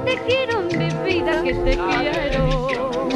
te quiero, mi vida, que te quiero.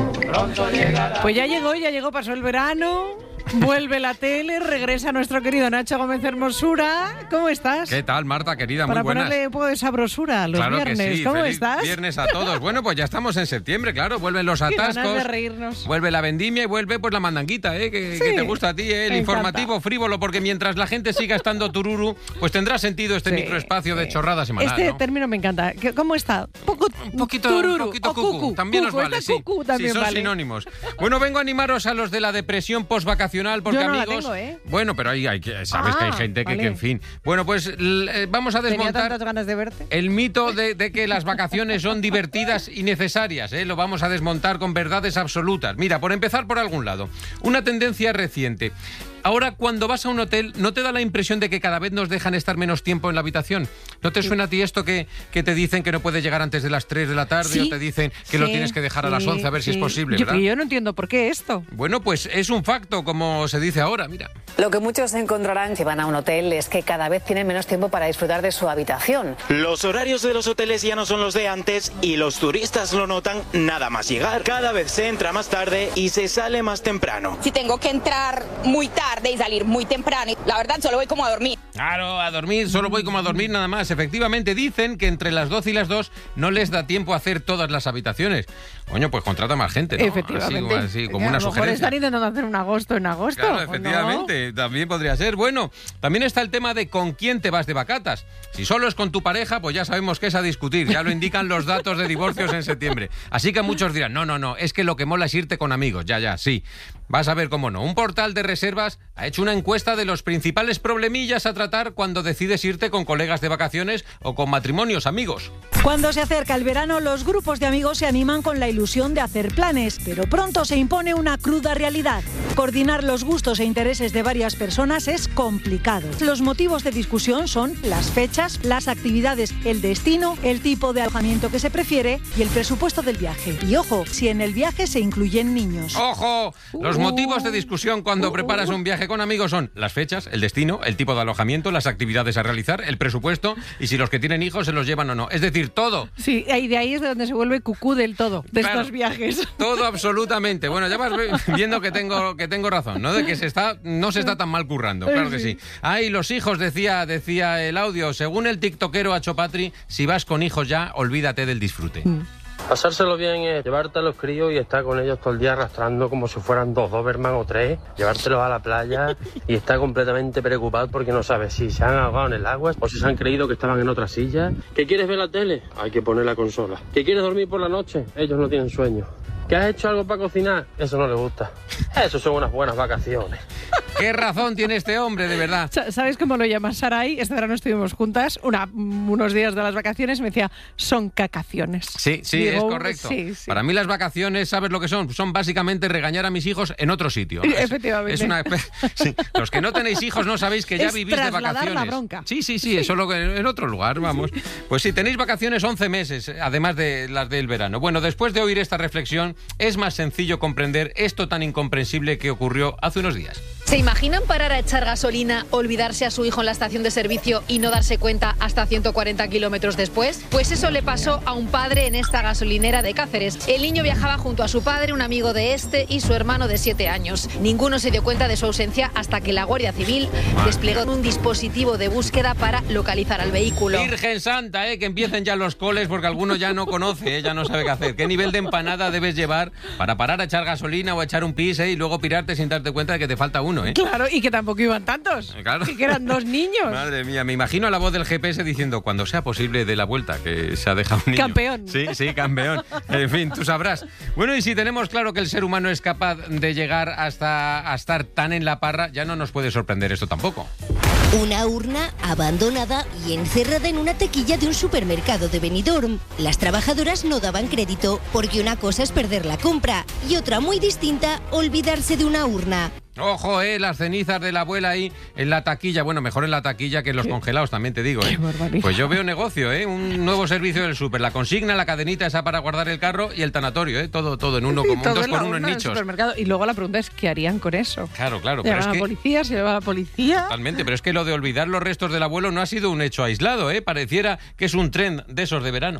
Pues ya llegó, pasó el verano, vuelve la tele, regresa nuestro querido Nacho Gómez Hermosura. ¿Cómo estás? ¿Qué tal, Marta, querida? Muy Para buenas. ponerle un poco de sabrosura a los claro viernes. Que sí. ¿Cómo Feliz estás? viernes a todos. Bueno, pues ya estamos en septiembre, claro. Vuelven los Qué atascos. ganas de reírnos. Vuelve la vendimia y vuelve pues la mandanguita, que Sí, te gusta a ti, el me informativo encanta. frívolo, porque mientras la gente siga estando tururu, pues tendrá sentido este Sí, microespacio de sí. chorrada semanal, Este ¿no? término me encanta. ¿Cómo está? Un poquito tururu, o cucu. cucu. También Cucu, nos vale, este sí. cucu también Sí, son vale. sinónimos. Bueno, vengo a animaros a los de la depresión postvacacional, porque Yo no la amigos... tengo, ¿eh? Bueno, pero ahí sabes que hay gente que, vale. en fin... Bueno, pues vamos a Tenía desmontar... tantas ganas de verte. El mito de que las vacaciones son divertidas y necesarias, lo vamos a desmontar con verdades absolutas. Mira, por empezar por algún lado, una tendencia reciente. Ahora, cuando vas a un hotel, ¿no te da la impresión de que cada vez nos dejan estar menos tiempo en la habitación? ¿No te suena a ti esto que te dicen que no puedes llegar antes de las 3 de la tarde, Sí, o te dicen que lo tienes que dejar a las 11 a ver si es posible, ¿verdad? Yo no entiendo por qué esto. Bueno, pues es un facto, como se dice ahora, mira. Lo que muchos encontrarán si van a un hotel es que cada vez tienen menos tiempo para disfrutar de su habitación. Los horarios de los hoteles ya no son los de antes y los turistas lo notan nada más llegar. Cada vez se entra más tarde y se sale más temprano. Si tengo que entrar muy tarde y salir muy temprano, la verdad solo voy como a dormir. Claro, a dormir, solo voy como a dormir nada más. Efectivamente, dicen que entre las 12 y las 2 no les da tiempo a hacer todas las habitaciones. Coño, pues contrata más gente, ¿no? Efectivamente. Así, como una a lo mejor sugerencia. están intentando hacer un agosto en agosto. Claro, ¿o no? efectivamente, también podría ser. Bueno, también está el tema de con quién te vas de vacatas. Si solo es con tu pareja, pues ya sabemos que es a discutir. Ya lo indican los datos de divorcios en septiembre. Así que muchos dirán, no, es que lo que mola es irte con amigos. Ya, sí. Vas a ver cómo no. Un portal de reservas ha hecho una encuesta de los principales problemillas a tratar cuando decides irte con colegas de vacaciones o con matrimonios amigos. Cuando se acerca el verano, los grupos de amigos se animan con la ilusión de hacer planes, pero pronto se impone una cruda realidad. Coordinar los gustos e intereses de varias personas es complicado. Los motivos de discusión son las fechas, las actividades, el destino, el tipo de alojamiento que se prefiere y el presupuesto del viaje. Y ojo, si en el viaje se incluyen niños. ¡Ojo! Los motivos de discusión cuando preparas un viaje con amigos son las fechas, el destino, el tipo de alojamiento, las actividades a realizar, el presupuesto y si los que tienen hijos se los llevan o no. Es decir, todo. Sí, y de ahí es de donde se vuelve cucú del todo, de Claro, estos viajes. Todo absolutamente. Bueno, ya vas viendo que tengo razón, ¿no? De que no se está tan mal currando, claro que sí. Ay, los hijos, decía el audio, según el tiktokero Acho Patri, si vas con hijos ya, olvídate del disfrute. Pasárselo bien es llevarte a los críos y estar con ellos todo el día arrastrando como si fueran 2 Doberman o 3, llevártelos a la playa y estar completamente preocupado porque no sabes si se han ahogado en el agua o si se han creído que estaban en otra silla. ¿Qué quieres ver la tele? Hay que poner la consola. ¿Qué quieres dormir por la noche? Ellos no tienen sueño. ¿Que has hecho algo para cocinar? Eso no les gusta. Eso son unas buenas vacaciones. ¿Qué razón tiene este hombre, de verdad? ¿Sabes cómo lo llama Sarai? Este verano estuvimos juntas unos días de las vacaciones y me decía, son cacaciones. Sí, Digo, es correcto. sí. Para mí las vacaciones, ¿sabes lo que son? Son básicamente regañar a mis hijos en otro sitio. Efectivamente. Sí. Los que no tenéis hijos no sabéis que ya Es vivís de trasladar vacaciones. la bronca. Sí, eso lo que en otro lugar, vamos. Pues sí, tenéis vacaciones 11 meses, además de las del verano. Bueno, después de oír esta reflexión, es más sencillo comprender esto tan incomprensible que ocurrió hace unos días. ¿Se imaginan parar a echar gasolina, olvidarse a su hijo en la estación de servicio y no darse cuenta hasta 140 kilómetros después? Pues eso le pasó a un padre en esta gasolinera de Cáceres. El niño viajaba junto a su padre, un amigo de este y su hermano de 7 años. Ninguno se dio cuenta de su ausencia hasta que la Guardia Civil desplegó un dispositivo de búsqueda para localizar al vehículo. Virgen Santa, que empiecen ya los coles porque alguno ya no conoce, ya no sabe qué hacer. ¿Qué nivel de empanada debes llevar para parar a echar gasolina o a echar un pis y luego pirarte sin darte cuenta de que te falta uno, Claro, y que tampoco iban tantos. Claro. Que eran 2 niños. Madre mía, me imagino a la voz del GPS diciendo, cuando sea posible, de la vuelta, que se ha dejado un niño. Campeón. Sí, campeón. En fin, tú sabrás. Bueno, y si tenemos claro que el ser humano es capaz de llegar hasta a estar tan en la parra, ya no nos puede sorprender esto tampoco. Una urna abandonada y encerrada en una taquilla de un supermercado de Benidorm. Las trabajadoras no daban crédito porque una cosa es perder la compra y otra muy distinta, olvidarse de una urna. Ojo, las cenizas de la abuela ahí en la taquilla. Bueno, mejor en la taquilla que en los congelados, también te digo, Qué barbaridad. Pues yo veo negocio, un nuevo servicio del súper. La consigna, la cadenita esa para guardar el carro y el tanatorio, todo en uno, Sí, como un todo 2 en la por 1 en urna del nichos. supermercado. Y luego la pregunta es, ¿qué harían con eso? Claro, pero Llevan es a la que... policía, se lleva a la policía. Totalmente, pero es que lo de olvidar los restos del abuelo no ha sido un hecho aislado, Pareciera que es un tren de esos de verano.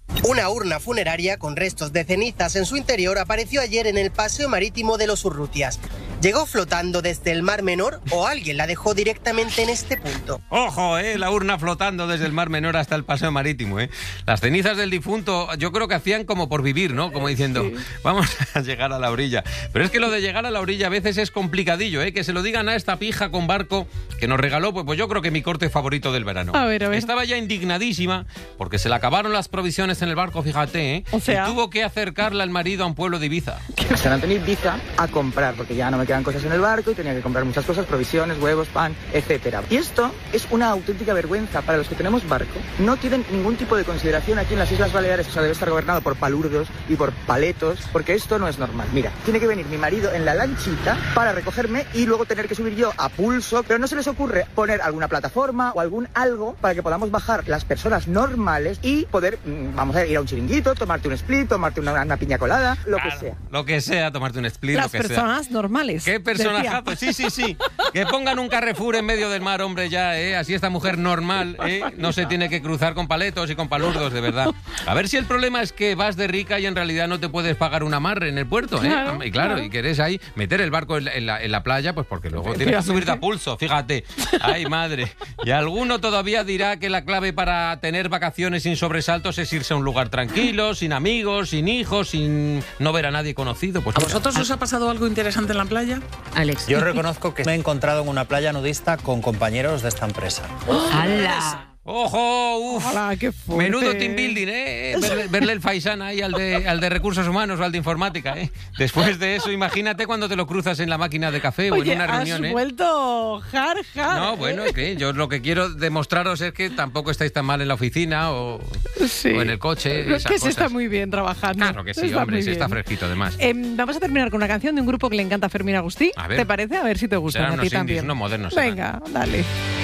Una urna funeraria con restos de cenizas en su interior apareció ayer en el paseo marítimo de los Urrutias. ¿Llegó flotando desde el Mar Menor o alguien la dejó directamente en este punto? Ojo, la urna flotando desde el Mar Menor hasta el paseo marítimo, Las cenizas del difunto yo creo que hacían como por vivir, ¿no? Como diciendo, sí, vamos a llegar a la orilla. Pero es que lo de llegar a la orilla a veces es complicadillo, Que se lo digan a esta pija con barco que nos regaló, pues yo creo que mi corte favorito del verano. A ver. Estaba ya indignadísima porque se le acabaron las provisiones en el barco, fíjate, O sea, y tuvo que acercarla al marido a un pueblo de Ibiza. Se han tenido Ibiza a comprar, porque ya no me quedan cosas en el barco y tenía que comprar muchas cosas, provisiones, huevos, pan, etcétera. Y esto es una auténtica vergüenza para los que tenemos barco. No tienen ningún tipo de consideración aquí en las Islas Baleares, o sea, debe estar gobernado por palurdos y por paletos, porque esto no es normal. Mira, tiene que venir mi marido en la lanchita para recogerme y luego tener que subir yo a pulso, pero no se les ocurre poner alguna plataforma o algún algo para que podamos bajar las personas normales y poder, vamos a ir a un chiringuito, tomarte un split, tomarte una piña colada, lo que sea. Lo que sea, tomarte un split, las lo que sea. Las personas normales. ¿Qué personajazo? Sí. Que pongan un Carrefour en medio del mar, hombre, ya, Así esta mujer normal, no se tiene que cruzar con paletos y con palurdos, de verdad. A ver si el problema es que vas de rica y en realidad no te puedes pagar un amarre en el puerto, Claro, y querés ahí meter el barco en la playa, pues porque luego tienes que subir de a pulso, fíjate. Ay, madre. Y alguno todavía dirá que la clave para tener vacaciones sin sobresaltos es irse a un lugar tranquilo, sin amigos, sin hijos, sin no ver a nadie conocido. Pues ¿a vosotros os ha pasado algo interesante en la playa? Alex. Yo reconozco que me he encontrado en una playa nudista con compañeros de esta empresa. ¡Hala! ¡Ojo! ¡Uf! Hola, qué fuerte. Menudo team building, verle el faisán ahí al de recursos humanos o al de informática, Después de eso, imagínate cuando te lo cruzas en la máquina de café o en una reunión, has vuelto hard. No, bueno, es que yo lo que quiero demostraros es que tampoco estáis tan mal en la oficina o en el coche. Es que se está muy bien trabajando. Claro que sí, hombre, se está fresquito además. Vamos a terminar con una canción de un grupo que le encanta a Fermín Agustí. ¿Te parece? A ver si te gusta a ti también. Unos modernos. Venga, dale.